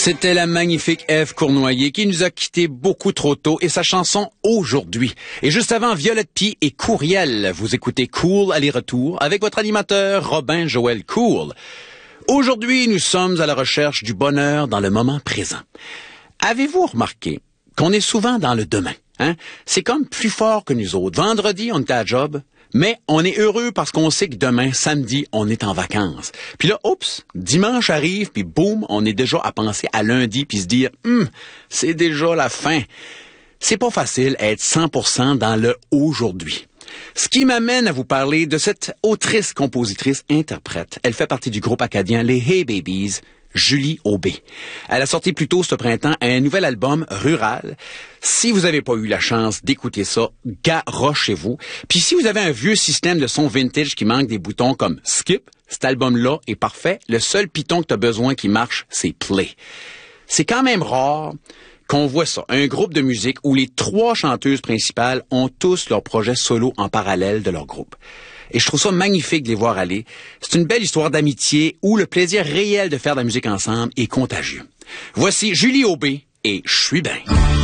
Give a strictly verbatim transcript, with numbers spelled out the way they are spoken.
C'était la magnifique Ève Cournoyer qui nous a quittés beaucoup trop tôt et sa chanson Aujourd'hui. Et juste avant, Violette Pie et Courriel. Vous écoutez Cool aller-retour avec votre animateur Robin Joël Cool. Aujourd'hui, nous sommes à la recherche du bonheur dans le moment présent. Avez-vous remarqué qu'on est souvent dans le demain? Hein? C'est comme plus fort que nous autres. Vendredi, on est à la job. Mais on est heureux parce qu'on sait que demain, samedi, on est en vacances. Puis là, oups, dimanche arrive, puis boum, on est déjà à penser à lundi, puis se dire, hum, c'est déjà la fin. C'est pas facile être cent pour cent dans le aujourd'hui. Ce qui m'amène à vous parler de cette autrice, compositrice, interprète. Elle fait partie du groupe acadien Les Hey Babies, Julie Aubé. Elle a sorti plus tôt ce printemps un nouvel album, Rural. Si vous n'avez pas eu la chance d'écouter ça, garochez-vous. Puis si vous avez un vieux système de son vintage qui manque des boutons comme Skip, cet album-là est parfait. Le seul piton que tu as besoin qui marche, c'est Play. C'est quand même rare qu'on voit ça, un groupe de musique où les trois chanteuses principales ont tous leur projet solo en parallèle de leur groupe. Et je trouve ça magnifique de les voir aller. C'est une belle histoire d'amitié où le plaisir réel de faire de la musique ensemble est contagieux. Voici Julie Aubé et Je suis bien.